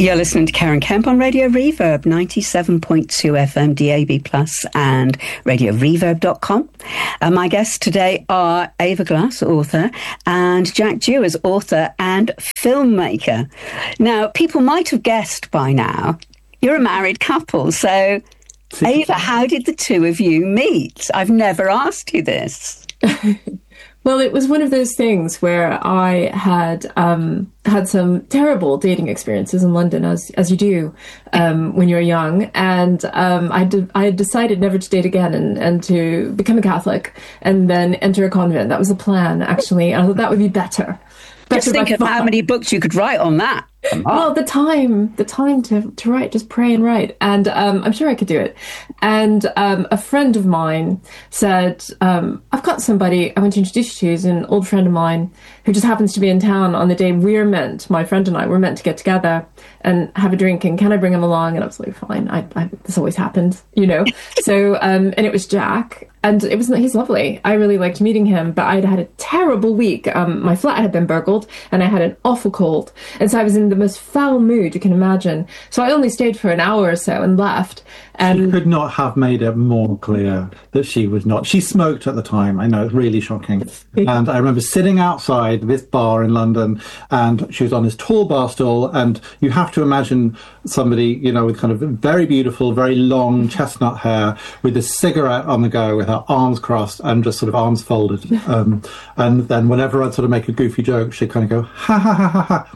You're listening to Karen Kemp on Radio Reverb, 97.2 FM, DAB+, and RadioReverb.com. My guests today are Ava Glass, author, and Jack Dewars, author and filmmaker. Now, people might have guessed by now, you're a married couple, so Ava, how did the two of you meet? I've never asked you this. Well, it was one of those things where I had had some terrible dating experiences in London, as you do when you're young, and I had decided never to date again and to become a Catholic and then enter a convent. That was the plan, actually. I thought that would be better. Just think of how many books you could write on that. Well, the time to write, just pray and write. And I'm sure I could do it. And a friend of mine said, I've got somebody I want to introduce you to. He's an old friend of mine who just happens to be in town on the day my friend and I were meant to get together and have a drink. And can I bring him along? And I was like, fine. This always happens, you know. So, and it was Jack. And he's lovely. I really liked meeting him, but I'd had a terrible week. My flat had been burgled and I had an awful cold. And so I was in the most foul mood you can imagine. So I only stayed for an hour or so and left. She could not have made it more clear that she was not. She smoked at the time. I know, it's really shocking. And I remember sitting outside this bar in London and she was on this tall bar stool, and you have to imagine somebody, you know, with kind of very beautiful, very long chestnut hair with a cigarette on the go with her arms crossed and just sort of arms folded. And then whenever I'd sort of make a goofy joke, she'd kind of go, ha, ha, ha, ha, ha.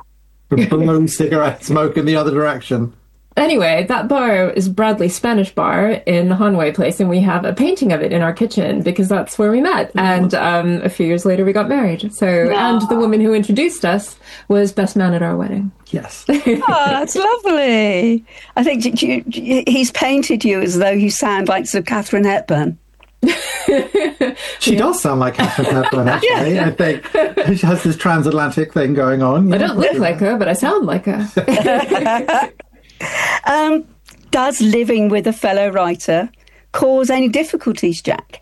Blown cigarette smoke in the other direction. Anyway, that bar is Bradley Spanish Bar in Hanway Place, and we have a painting of it in our kitchen because that's where we met. And a few years later, we got married. So, and the woman who introduced us was best man at our wedding. Yes. Oh, that's lovely. I think he's painted you as though you sound like Sir Catherine Hepburn. She does sound like Catherine Hepburn, actually. Yeah. I think she has this transatlantic thing going on. I don't look like her, but I sound like her. Does living with a fellow writer cause any difficulties, Jack?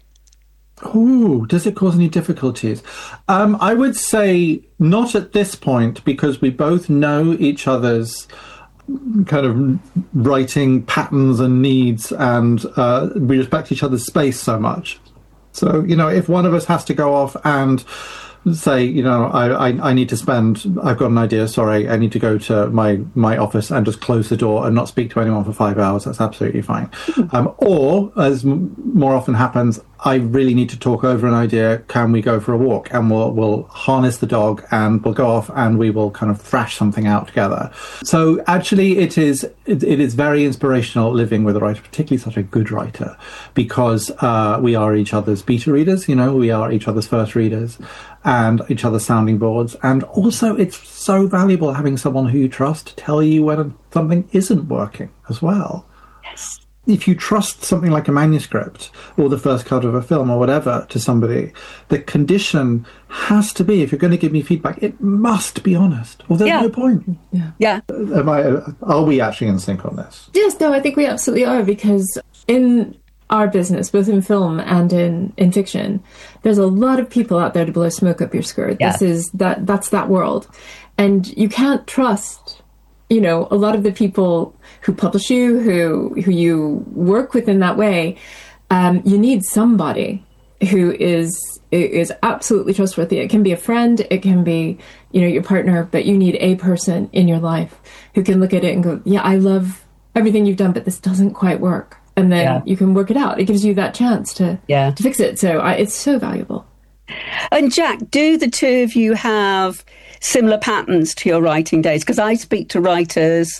Oh, does it cause any difficulties? I would say not at this point, because we both know each other's kind of writing patterns and needs, and we respect each other's space so much. So, you know, if one of us has to go off and say, you know, I need to spend, I've got an idea, sorry, I need to go to my office and just close the door and not speak to anyone for 5 hours, that's absolutely fine. Or, as more often happens, I really need to talk over an idea, can we go for a walk? And we'll harness the dog and we'll go off and we will kind of thrash something out together. So actually it is very inspirational living with a writer, particularly such a good writer, because we are each other's beta readers, you know, we are each other's first readers and each other's sounding boards. And also it's so valuable having someone who you trust to tell you when something isn't working as well. Yes. If you trust something like a manuscript or the first cut of a film or whatever to somebody, the condition has to be, if you're going to give me feedback, it must be honest, or there's no point. Yeah. Are we actually in sync on this? Yes, no, I think we absolutely are, because in our business, both in film and in fiction, there's a lot of people out there to blow smoke up your skirt. Yeah. That's that world. And you can't trust, you know, a lot of the people who publish you, who you work with in that way. You need somebody who is absolutely trustworthy. It can be a friend, it can be, you know, your partner, but you need a person in your life who can look at it and go, yeah, I love everything you've done, but this doesn't quite work. And then you can work it out. It gives you that chance to fix it. So it's so valuable. And Jack, do the two of you have similar patterns to your writing days? Because I speak to writers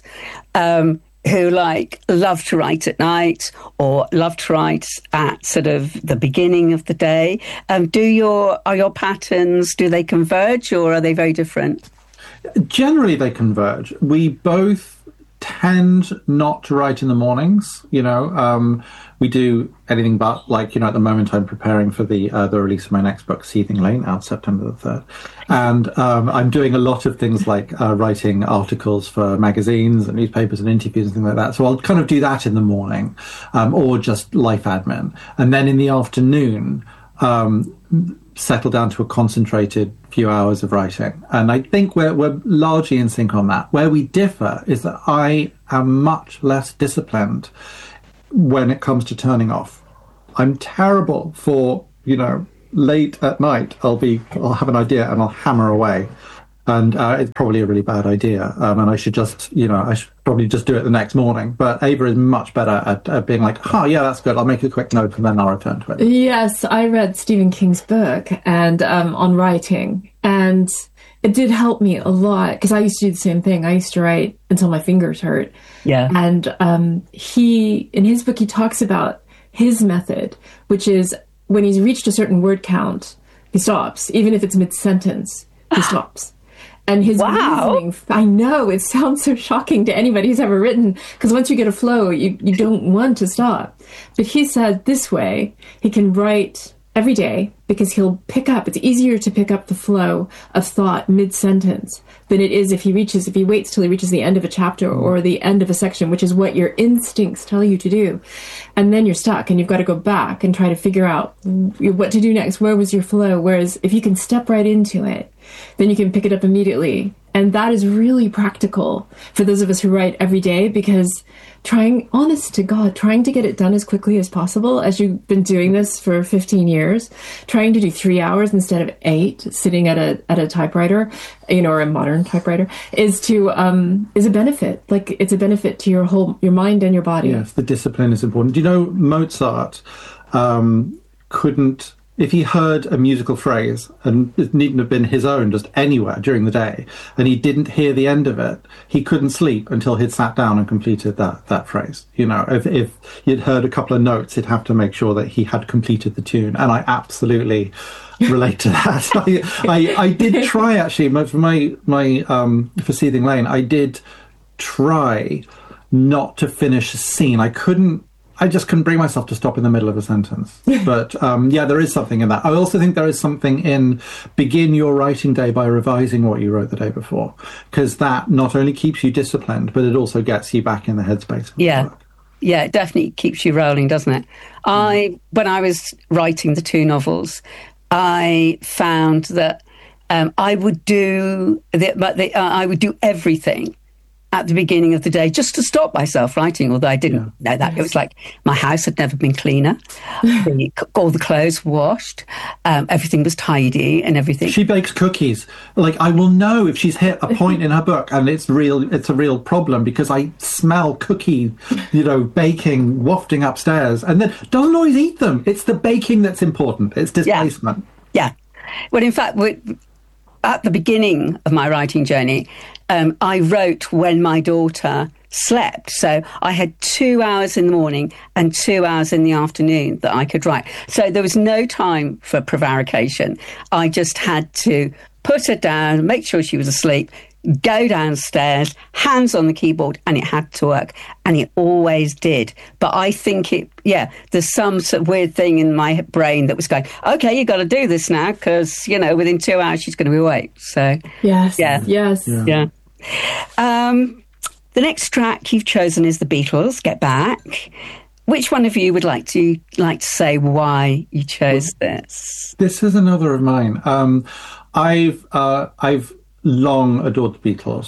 who love to write at night or love to write at sort of the beginning of the day. Are your patterns, do they converge or are they very different? Generally, they converge. We both tend not to write in the mornings, you know. We do anything but, like, you know, at the moment I'm preparing for the release of my next book, Seething Lane, out September the 3rd. And I'm doing a lot of things like writing articles for magazines and newspapers and interviews and things like that. So I'll kind of do that in the morning, or just life admin. And then in the afternoon, settle down to a concentrated few hours of writing. And I think we're largely in sync on that. Where we differ is that I am much less disciplined when it comes to turning off. I'm terrible for, late at night, I'll have an idea and I'll hammer away. And it's probably a really bad idea. And I should just, I should probably just do it the next morning. But Ava is much better at being like, yeah, that's good. I'll make a quick note and then I'll return to it. Yes, I read Stephen King's book and on writing. And it did help me a lot because I used to do the same thing. I used to write until my fingers hurt. Yeah. And in his book, he talks about his method, which is when he's reached a certain word count, he stops. Even if it's mid-sentence, he stops. And his reasoning, I know, it sounds so shocking to anybody who's ever written, because once you get a flow, you don't want to stop. But he said this way, he can write every day because he'll it's easier to pick up the flow of thought mid-sentence than it is if he waits till he reaches the end of a chapter or the end of a section, which is what your instincts tell you to do. And then you're stuck and you've got to go back and try to figure out what to do next. Where was your flow? Whereas if you can step right into it, then you can pick it up immediately. And that is really practical for those of us who write every day, because honest to God, trying to get it done as quickly as possible, as you've been doing this for 15 years, trying to do 3 hours instead of 8, sitting at a typewriter, or a modern typewriter, is a benefit. Like, it's a benefit to your mind and your body. Yes, the discipline is important. Do you know Mozart couldn't, if he heard a musical phrase, and it needn't have been his own, just anywhere during the day, and he didn't hear the end of it, he couldn't sleep until he'd sat down and completed that phrase. If he'd heard a couple of notes, he'd have to make sure that he had completed the tune. And I absolutely relate to that. I did try, actually, for for Seething Lane, I did try not to finish a scene. I just couldn't bring myself to stop in the middle of a sentence. But there is something in that. I also think there is something in begin your writing day by revising what you wrote the day before, because that not only keeps you disciplined, but it also gets you back in the headspace. Yeah. Yeah, it definitely keeps you rolling, doesn't it? When I was writing the 2 novels, I found that I would do everything at the beginning of the day just to stop myself writing, although I didn't know that. It was like my house had never been cleaner. All the clothes washed. Everything was tidy and everything. She bakes cookies. Like, I will know if she's hit a point in her book and it's a real problem, because I smell cookie, baking wafting upstairs, and then don't always eat them. It's the baking that's important. It's displacement. Yeah. Well, in fact, at the beginning of my writing journey, I wrote when my daughter slept. So I had 2 hours in the morning and 2 hours in the afternoon that I could write. So there was no time for prevarication. I just had to put her down, make sure she was asleep, go downstairs, hands on the keyboard, and it had to work. And it always did. But I think there's some sort of weird thing in my brain that was going, okay, you got to do this now, because, within 2 hours she's going to be awake. So, yes. Yeah. The next track you've chosen is the Beatles, Get Back. Which one of you would like to say why you chose this? This is another of mine. I've long adored the Beatles.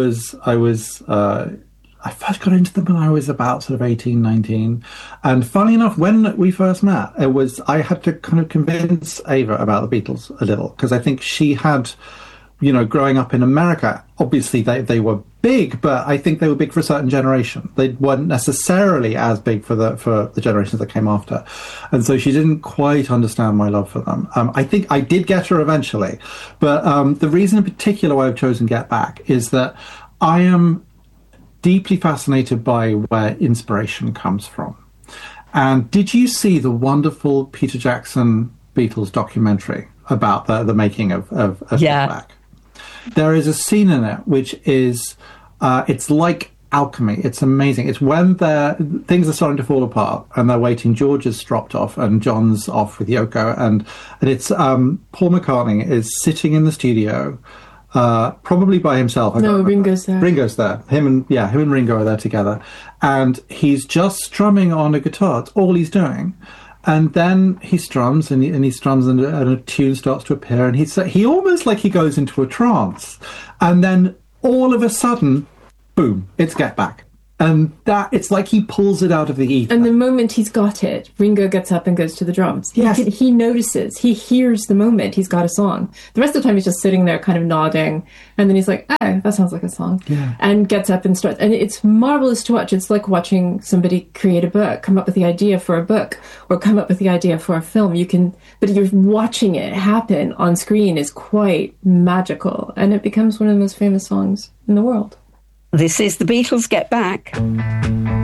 I first got into them when I was about sort of 18, 19. And funnily enough, when we first met, I had to kind of convince Ava about the Beatles a little, because I think she had, growing up in America, obviously they were big, but I think they were big for a certain generation. They weren't necessarily as big for the generations that came after. And so she didn't quite understand my love for them. I think I did get her eventually. But the reason in particular why I've chosen Get Back is that I am deeply fascinated by where inspiration comes from. And did you see the wonderful Peter Jackson Beatles documentary about the making of Get Back? There is a scene in it which is, it's like alchemy. It's amazing. It's when things are starting to fall apart and they're waiting. George has dropped off and John's off with Yoko, and it's Paul McCartney is sitting in the studio, probably by himself. No, Ringo's there. Ringo's there. Him and Ringo are there together, and he's just strumming on a guitar. It's all he's doing. And then he strums, and he strums, and a tune starts to appear, and he almost like he goes into a trance, and then all of a sudden, boom, it's Get Back. And that, it's like he pulls it out of the ether. And the moment he's got it, Ringo gets up and goes to the drums. Yes. He notices, he hears the moment he's got a song. The rest of the time he's just sitting there kind of nodding, and then he's like, oh, that sounds like a song. Yeah. And gets up and starts. And it's marvelous to watch. It's like watching somebody create a book, come up with the idea for a book, or come up with the idea for a film. But you're watching it happen on screen is quite magical, and it becomes one of the most famous songs in the world. This is the Beatles' Get Back.